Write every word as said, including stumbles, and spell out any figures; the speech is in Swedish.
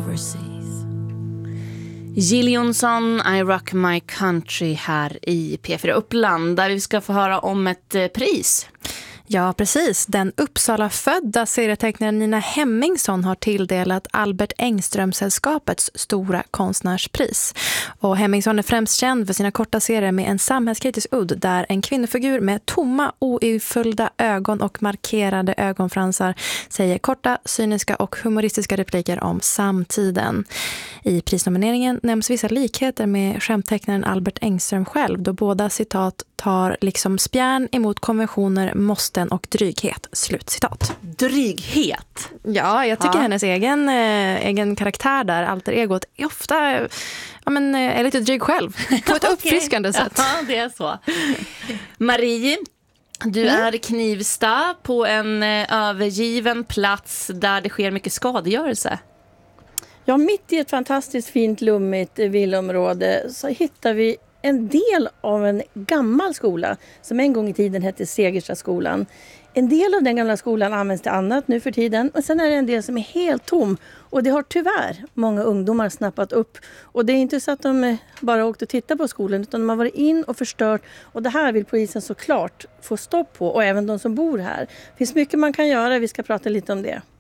overseas. Jill Johnson, I Rock My Country här i P fyra Uppland, där vi ska få höra om ett eh, pris. Ja, precis. Den Uppsala-födda serietecknaren Nina Hemmingsson har tilldelat Albert Engström-sällskapets stora konstnärspris. Och Hemmingsson är främst känd för sina korta serier med en samhällskritisk udd där en kvinnofigur med tomma, oifyllda ögon och markerade ögonfransar säger korta, cyniska och humoristiska repliker om samtiden. I prisnomineringen nämns vissa likheter med skämttecknaren Albert Engström själv, då båda citat tar liksom spjärn emot konventioner, måsten och dryghet. Slutcitat. Dryghet? Ja, jag tycker ja. hennes egen, äh, egen karaktär där, alter egot, är ofta ja, men, är lite dryg själv. På ett uppfriskande sätt. Ja, det är så. Marie, du mm. är i Knivsta på en eh, övergiven plats där det sker mycket skadegörelse. Ja, mitt i ett fantastiskt fint lummigt villområde så hittar vi en del av en gammal skola som en gång i tiden hette Segerstaskolan. En del av den gamla skolan används till annat nu för tiden, och sen är det en del som är helt tom, och det har tyvärr många ungdomar snappat upp. Och det är inte så att de bara åkte och tittade på skolan, utan de har varit in och förstört, och det här vill polisen såklart få stopp på, och även de som bor här. Det finns mycket man kan göra, vi ska prata lite om det.